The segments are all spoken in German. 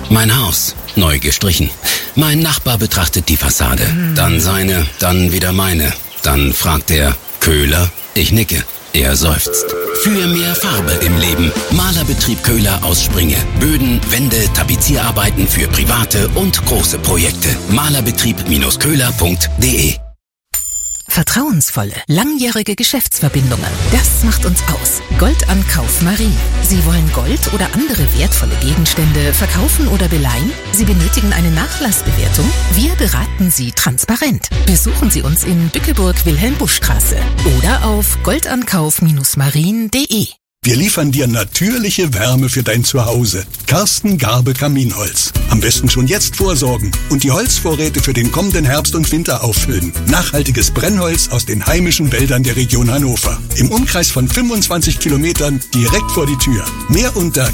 Mein Haus, neu gestrichen. Mein Nachbar betrachtet die Fassade. Dann seine, dann wieder meine. Dann fragt er, Köhler? Ich nicke. Er seufzt. Für mehr Farbe im Leben. Malerbetrieb Köhler aus Springe. Böden, Wände, Tapezierarbeiten für private und große Projekte. Malerbetrieb-köhler.de. Vertrauensvolle, langjährige Geschäftsverbindungen. Das macht uns aus. Goldankauf Marien. Sie wollen Gold oder andere wertvolle Gegenstände verkaufen oder beleihen? Sie benötigen eine Nachlassbewertung? Wir beraten Sie transparent. Besuchen Sie uns in Bückeburg-Wilhelm-Busch-Straße oder auf goldankauf-marien.de. Wir liefern dir natürliche Wärme für dein Zuhause. Karsten Garbe Kaminholz. Am besten schon jetzt vorsorgen und die Holzvorräte für den kommenden Herbst und Winter auffüllen. Nachhaltiges Brennholz aus den heimischen Wäldern der Region Hannover. Im Umkreis von 25 Kilometern direkt vor die Tür. Mehr unter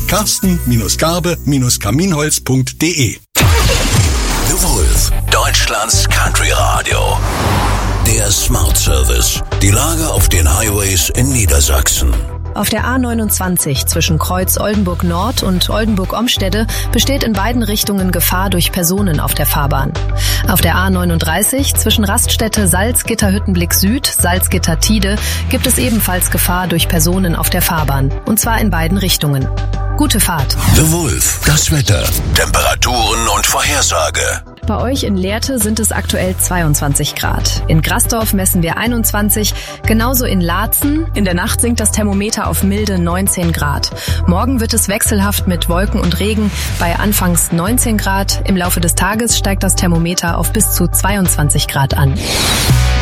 karsten-garbe-kaminholz.de. The Wolf, Deutschlands Country Radio. Der Smart Service. Die Lage auf den Highways in Niedersachsen. Auf der A29 zwischen Kreuz Oldenburg Nord und Oldenburg-Omstede besteht in beiden Richtungen Gefahr durch Personen auf der Fahrbahn. Auf der A39 zwischen Raststätte Salzgitter-Hüttenblick Süd, Salzgitter-Tide gibt es ebenfalls Gefahr durch Personen auf der Fahrbahn. Und zwar in beiden Richtungen. Gute Fahrt. The Wolf, das Wetter, Temperaturen und Vorhersage. Bei euch in Lehrte sind es aktuell 22 Grad. In Grasdorf messen wir 21, genauso in Laatzen. In der Nacht sinkt das Thermometer auf milde 19 Grad. Morgen wird es wechselhaft mit Wolken und Regen bei anfangs 19 Grad. Im Laufe des Tages steigt das Thermometer auf bis zu 22 Grad an.